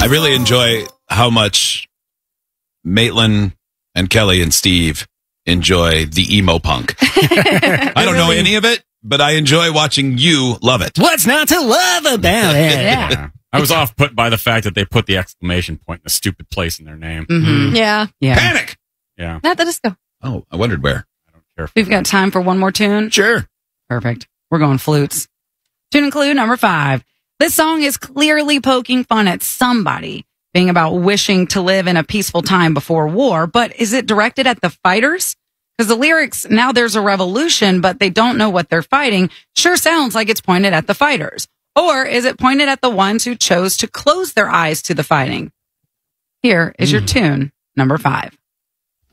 I really enjoy how much Maitland and Kelly and Steve enjoy the emo punk. I don't know any of it, but I enjoy watching you love it. What's not to love about it? Yeah. I was off put by the fact that they put the exclamation point in a stupid place in their name. Mm-hmm. Yeah. Panic! Yeah. Not the disco. Oh, I wondered where. I don't care. We've got time for one more tune. Sure. Perfect. We're going flutes. Tune and clue number 5. This song is clearly poking fun at somebody, being about wishing to live in a peaceful time before war, but is it directed at the fighters? Because the lyrics, now there's a revolution, but they don't know what they're fighting, sure sounds like it's pointed at the fighters. Or is it pointed at the ones who chose to close their eyes to the fighting? Here is your tune, number 5.